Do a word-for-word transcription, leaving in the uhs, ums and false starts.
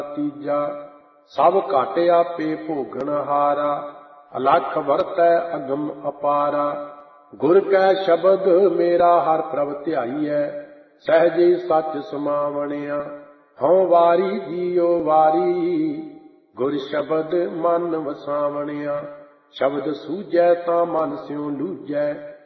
ਤੀਜਾ ਸਭ ਘਟ ਆਪੇ ਭੋਗਣ ਹਾਰਾ, ਅਲਖ ਵਰਤੈ ਅਗਮ ਅਪਾਰਾ। ਗੁਰ ਕੈ ਸ਼ਬਦ ਮੇਰਾ ਹਰ ਪ੍ਰਭ ਧਿਆਈਐ, ਸਹਿਜੇ ਸੱਚ ਸਮਾਵਣਿਆ। ਹਉ ਵਾਰੀ ਜੀਉ ਵਾਰੀ, ਗੁਰ ਸ਼ਬਦ ਮਨ ਵਸਾਵਣਿਆ। ਸ਼ਬਦ ਸੂਝੈ ਤਾਂ ਮਨ ਸਿਉ ਲੂਝੈ,